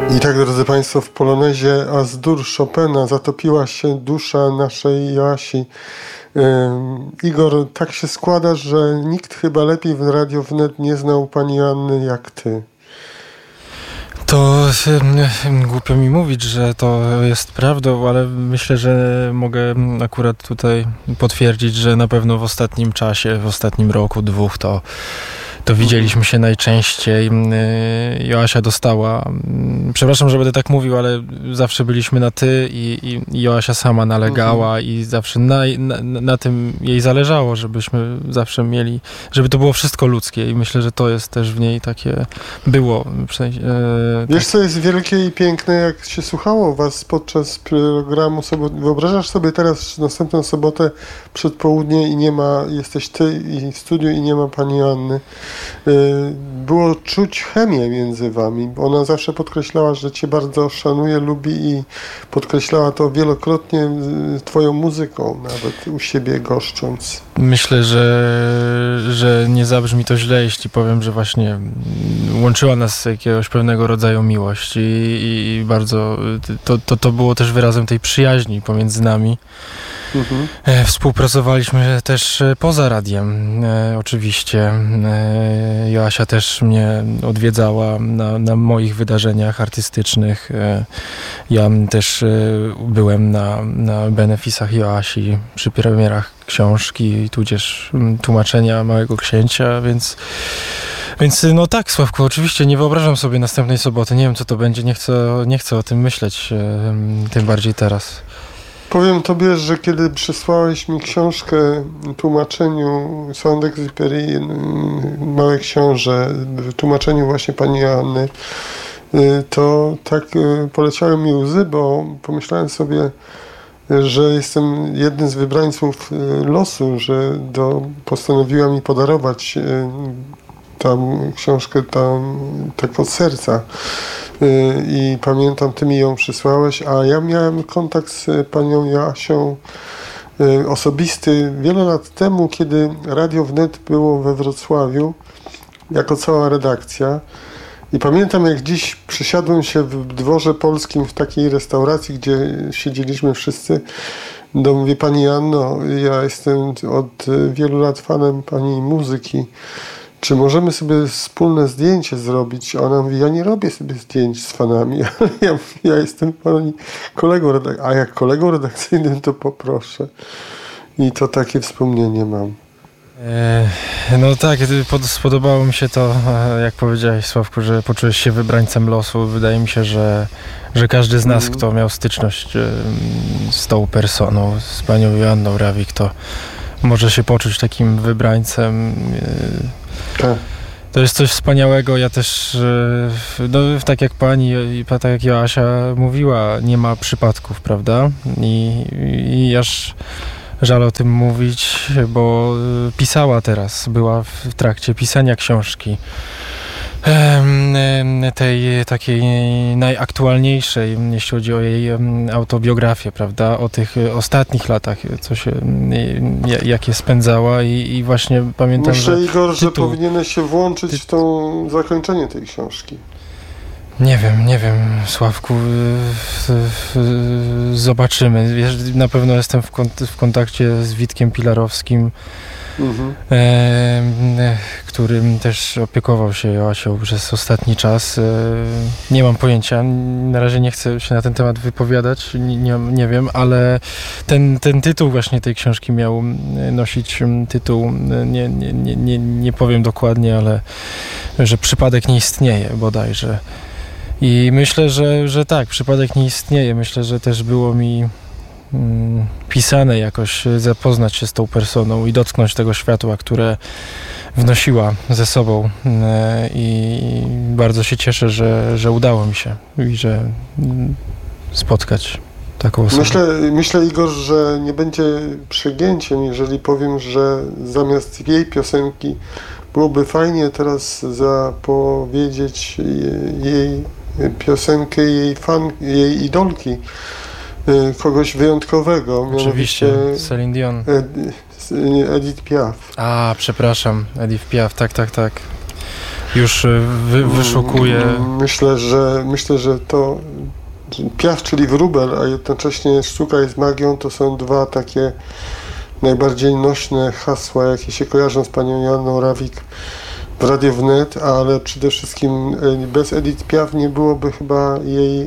I tak, drodzy Państwo, w polonezie As-Dur Chopina zatopiła się dusza naszej Joasi. Igor, tak się składa, że nikt chyba lepiej w Radio Wnet nie znał pani Anny jak ty. To głupio mi mówić, że to jest prawdą, ale myślę, że mogę akurat tutaj potwierdzić, że na pewno w ostatnim czasie, w ostatnim roku, dwóch to widzieliśmy się najczęściej. Joasia dostała, przepraszam, że będę tak mówił, ale zawsze byliśmy na ty i Joasia sama nalegała i zawsze na tym jej zależało, żebyśmy zawsze mieli, żeby to było wszystko ludzkie i myślę, że to jest też w niej takie było. Wiesz, co jest wielkie i piękne, jak się słuchało was podczas programu wyobrażasz sobie teraz następną sobotę przed południe i nie ma, jesteś ty i w studiu i nie ma pani Anny. Było czuć chemię między wami. Ona zawsze podkreślała, że cię bardzo szanuje, lubi i podkreślała to wielokrotnie twoją muzyką, nawet u siebie goszcząc. Myślę, że nie zabrzmi to źle, jeśli powiem, że właśnie łączyła nas jakiegoś pewnego rodzaju miłość i bardzo to było też wyrazem tej przyjaźni pomiędzy nami. Współpracowaliśmy też poza radiem, oczywiście. Joasia też mnie odwiedzała na moich wydarzeniach artystycznych. Ja też byłem na beneficjach Joasi przy premierach książki, tudzież tłumaczenia Małego Księcia, więc no tak, Sławku, oczywiście nie wyobrażam sobie następnej soboty. Nie wiem, co to będzie, nie chcę o tym myśleć, tym bardziej teraz. Powiem tobie, że kiedy przysłałeś mi książkę w tłumaczeniu Saint-Exupéry, Małe Książę, w tłumaczeniu właśnie pani Anny, to tak poleciały mi łzy, bo pomyślałem sobie, że jestem jednym z wybrańców losu, że postanowiła mi podarować tam książkę tak od serca. I pamiętam, ty mi ją przysłałeś, a ja miałem kontakt z panią Joasią osobisty wiele lat temu, kiedy Radio Wnet było we Wrocławiu, jako cała redakcja. I pamiętam, jak dziś przysiadłem się w Dworze Polskim w takiej restauracji, gdzie siedzieliśmy wszyscy. Mówię, pani Anno, ja jestem od wielu lat fanem pani muzyki. Czy możemy sobie wspólne zdjęcie zrobić? A ona mówi, ja nie robię sobie zdjęć z fanami. Ja jestem pani kolegą redakcyjnym. A jak kolegą redakcyjnym, to poproszę. I to takie wspomnienie mam. No tak, spodobało mi się to, jak powiedziałeś, Sławku, że poczułeś się wybrańcem losu. Wydaje mi się, że każdy z nas, kto miał styczność z tą personą, z panią Joanną Rawik, to może się poczuć takim wybrańcem. To jest coś wspaniałego. Ja też, no, tak jak pani i tak jak Joasia mówiła, nie ma przypadków, prawda? I aż żal o tym mówić, bo pisała teraz, była w trakcie pisania książki. Tej takiej najaktualniejszej, jeśli chodzi o jej autobiografię, prawda, o tych ostatnich latach, jakie spędzała i właśnie pamiętam, myślę, Igor, że powinieneś się włączyć w to zakończenie tej książki. Nie wiem, Sławku, zobaczymy. Na pewno jestem w kontakcie z Witkiem Pilarowskim, którym też opiekował się Joasią przez ostatni czas. Nie mam pojęcia, na razie nie chcę się na ten temat wypowiadać, nie wiem, ale ten tytuł właśnie tej książki miał nosić tytuł, nie powiem dokładnie, ale że przypadek nie istnieje bodajże. I myślę, że tak, przypadek nie istnieje. Myślę, że też było mi pisane jakoś zapoznać się z tą personą i dotknąć tego światła, które wnosiła ze sobą. I bardzo się cieszę, że udało mi się i że spotkać taką osobę. Myślę, Igor, że nie będzie przegięciem, jeżeli powiem, że zamiast jej piosenki byłoby fajnie teraz zapowiedzieć jej piosenkę, jej idolki, kogoś wyjątkowego. Oczywiście, Celine Dion. Edith Piaf. A, przepraszam, Edith Piaf, tak. już wyszukuje. Myślę, że to Piaf, czyli wróbel, a jednocześnie sztuka jest magią, to są dwa takie najbardziej nośne hasła, jakie się kojarzą z panią Joanną Rawik w Radiu Wnet, ale przede wszystkim bez Edith Piaf nie byłoby chyba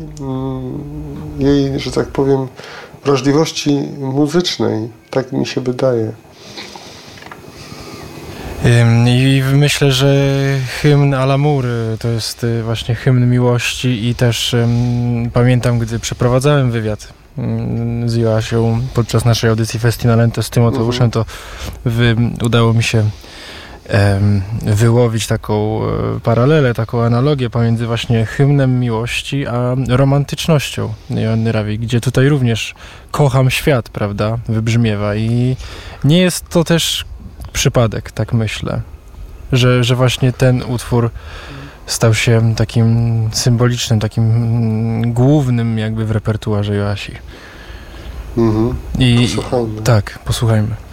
jej, że tak powiem, wrażliwości muzycznej. Tak mi się wydaje. I myślę, że hymn à l'amour to jest właśnie hymn miłości i też pamiętam, gdy przeprowadzałem wywiad z Joasią podczas naszej audycji Festinalento z tym Mateuszem, to udało mi się wyłowić taką paralelę, taką analogię pomiędzy właśnie hymnem miłości a romantycznością Joanny Rawik, gdzie tutaj również kocham świat, prawda, wybrzmiewa i nie jest to też przypadek, tak myślę, że właśnie ten utwór stał się takim symbolicznym, takim głównym jakby w repertuarze Joasi. Posłuchajmy. Tak, posłuchajmy.